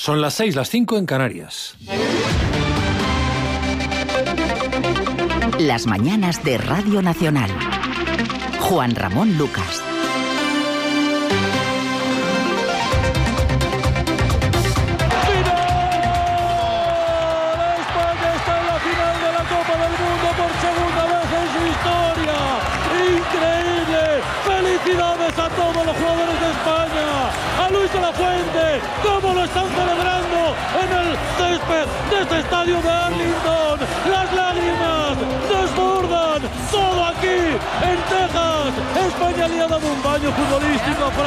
Son las 6, las 5 en Canarias. Las mañanas de Radio Nacional. Juan Ramón Lucas. ¡Felicidades a todos los jugadores de España! ¡A Luis de la Fuente! ¡Cómo lo están celebrando en el césped de este estadio de Arlington! ¡Las lágrimas desbordan! ¡Todo aquí en Texas! España le ha dado un baño futbolístico a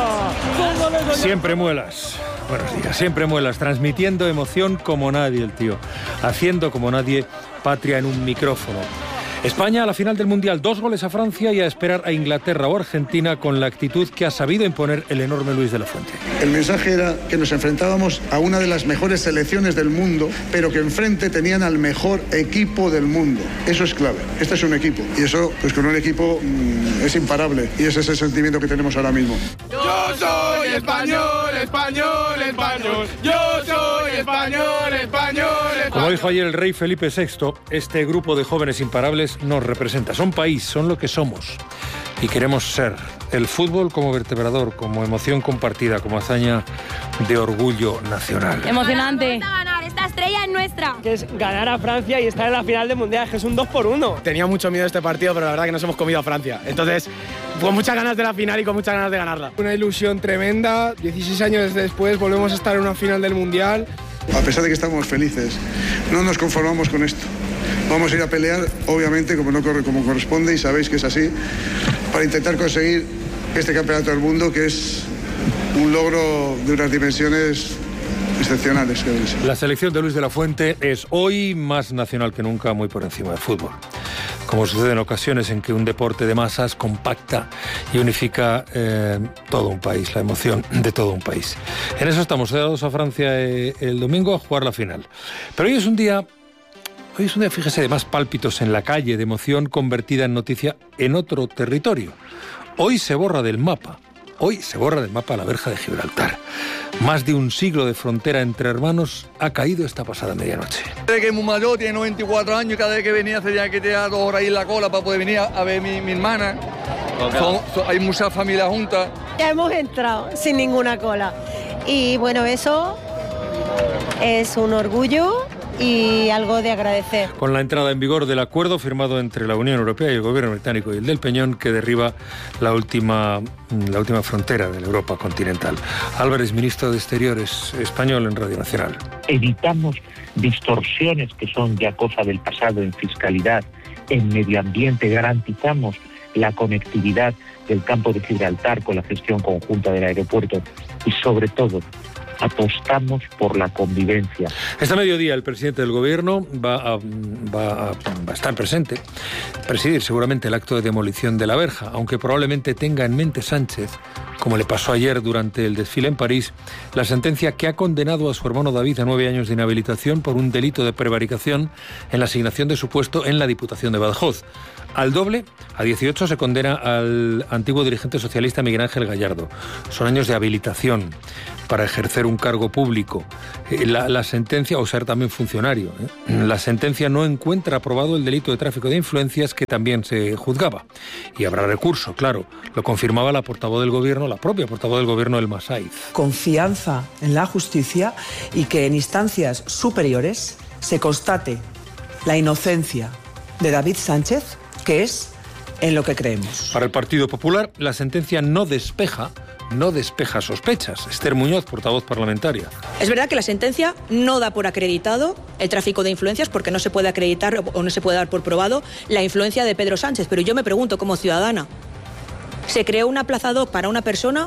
Francia. Siempre muelas. Buenos días. Siempre muelas. Transmitiendo emoción como nadie, el tío. Haciendo como nadie patria en un micrófono. España a la final del Mundial, 2 goles a Francia y a esperar a Inglaterra o Argentina con la actitud que ha sabido imponer el enorme Luis de la Fuente. El mensaje era que nos enfrentábamos a una de las mejores selecciones del mundo, pero que enfrente tenían al mejor equipo del mundo. Eso es clave. Este es un equipo. Y eso, pues con un equipo es imparable. Y ese es el sentimiento que tenemos ahora mismo. Yo soy español, español, español. Yo soy español, español, español. Como dijo ayer el rey Felipe VI, este grupo de jóvenes imparables nos representa. Son país, son lo que somos. Y queremos ser. El fútbol como vertebrador, como emoción compartida, como hazaña de orgullo nacional. Emocionante. Vamos a ganar, esta estrella es nuestra. Que es ganar a Francia y estar en la final del Mundial, que es un 2-1. Tenía mucho miedo este partido, pero la verdad que nos hemos comido a Francia. Entonces, con muchas ganas de la final y con muchas ganas de ganarla. Una ilusión tremenda. 16 años después volvemos a estar en una final del Mundial. A pesar de que estamos felices, no nos conformamos con esto. Vamos a ir a pelear, obviamente, como corresponde, y sabéis que es así, para intentar conseguir este campeonato del mundo, que es un logro de unas dimensiones excepcionales. La selección de Luis de la Fuente es hoy más nacional que nunca, muy por encima del fútbol. Como sucede en ocasiones en que un deporte de masas compacta y unifica todo un país, la emoción de todo un país. En eso estamos, dados a Francia el domingo a jugar la final. Pero hoy es un día, fíjese, de más pálpitos en la calle, de emoción convertida en noticia en otro territorio. Hoy se borra del mapa la verja de Gibraltar. Más de un siglo de frontera entre hermanos ha caído esta pasada medianoche. Desde que es muy mayor, tiene 94 años, y cada vez que venía tenía que tirar 2 horas ahí en la cola para poder venir a ver mi hermana. Hay muchas familias juntas. Ya hemos entrado sin ninguna cola. Y bueno, eso es un orgullo y algo de agradecer. Con la entrada en vigor del acuerdo firmado entre la Unión Europea y el gobierno británico y el del Peñón, que derriba la última frontera de la Europa continental. Álvarez, ministro de Exteriores español en Radio Nacional. Evitamos distorsiones que son ya cosa del pasado en fiscalidad, en medio ambiente, garantizamos la conectividad del campo de Gibraltar con la gestión conjunta del aeropuerto y sobre todo apostamos por la convivencia. Este mediodía el presidente del gobierno va a estar presente, presidir seguramente el acto de demolición de la verja, aunque probablemente tenga en mente Sánchez, como le pasó ayer durante el desfile en París, la sentencia que ha condenado a su hermano David a 9 años de inhabilitación por un delito de prevaricación en la asignación de su puesto en la Diputación de Badajoz. Al doble, a 18, se condena al antiguo dirigente socialista Miguel Ángel Gallardo. Son años de habilitación para ejercer un cargo público. La sentencia, o ser también funcionario, la sentencia no encuentra aprobado el delito de tráfico de influencias que también se juzgaba. Y habrá recurso, claro. Lo confirmaba la portavoz del gobierno, la propia portavoz del gobierno, Elma Saiz. Confianza en la justicia y que en instancias superiores se constate la inocencia de David Sánchez, que es en lo que creemos. Para el Partido Popular, la sentencia no despeja sospechas. Esther Muñoz, portavoz parlamentaria. Es verdad que la sentencia no da por acreditado el tráfico de influencias porque no se puede acreditar o no se puede dar por probado la influencia de Pedro Sánchez. Pero yo me pregunto, como ciudadana, ¿se creó un aplazador para una persona?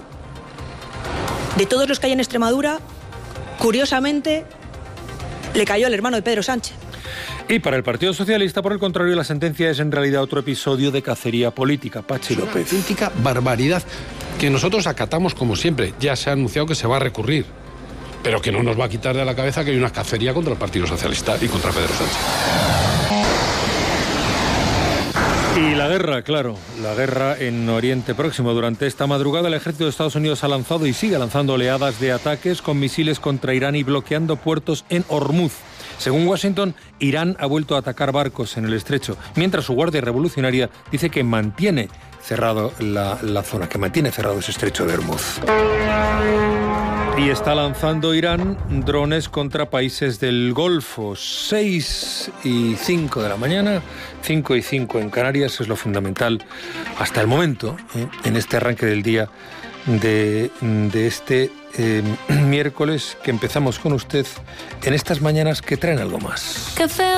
De todos los que hay en Extremadura, curiosamente, le cayó al hermano de Pedro Sánchez. Y para el Partido Socialista, por el contrario, la sentencia es en realidad otro episodio de cacería política. Pachi López. Una auténtica barbaridad que nosotros acatamos como siempre. Ya se ha anunciado que se va a recurrir, pero que no nos va a quitar de la cabeza que hay una cacería contra el Partido Socialista y contra Pedro Sánchez. Y la guerra, claro, la guerra en Oriente Próximo. Durante esta madrugada el ejército de Estados Unidos ha lanzado y sigue lanzando oleadas de ataques con misiles contra Irán y bloqueando puertos en Hormuz. Según Washington, Irán ha vuelto a atacar barcos en el estrecho, mientras su Guardia Revolucionaria dice que mantiene cerrado la zona, que mantiene cerrado ese estrecho de Hormuz. Y está lanzando Irán drones contra países del Golfo. 6:05 de la mañana, 5:05 en Canarias, es lo fundamental hasta el momento, en este arranque del día de este miércoles, que empezamos con usted en estas mañanas que traen algo más.